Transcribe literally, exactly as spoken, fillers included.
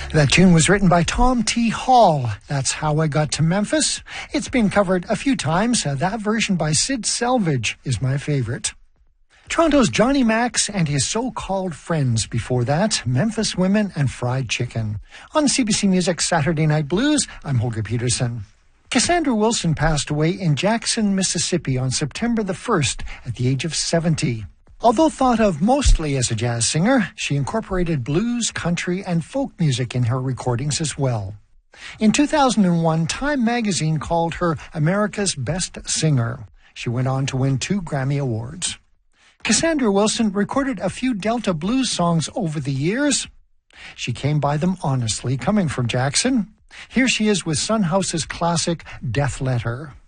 That tune was written by Tom T. Hall. That's How I Got to Memphis. It's been covered a few times. Uh, that version by Sid Selvage is my favorite. Toronto's Johnny Max and his so-called friends. Before that, Memphis Women and Fried Chicken. On C B C Music Saturday Night Blues, I'm Holger Peterson. Cassandra Wilson passed away in Jackson, Mississippi on September the first at the age of seventy. Although thought of mostly as a jazz singer, she incorporated blues, country, and folk music in her recordings as well. In two thousand one, Time magazine called her America's Best Singer. She went on to win two Grammy Awards. Cassandra Wilson recorded a few Delta blues songs over the years. She came by them honestly, coming from Jackson. Here she is with Sun House's classic Death Letter.